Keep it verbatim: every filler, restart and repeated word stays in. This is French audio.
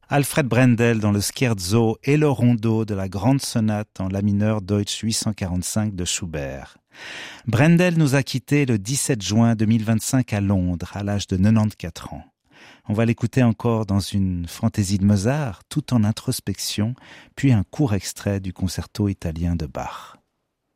Alfred Brendel dans le scherzo et le rondo de la grande sonate en la mineur Deutsch huit cent quarante-cinq de Schubert. Brendel nous a quittés le dix-sept juin deux mille vingt-cinq à Londres, à l'âge de quatre-vingt-quatorze ans. On va l'écouter encore dans une fantaisie de Mozart, tout en introspection, puis un court extrait du concerto italien de Bach.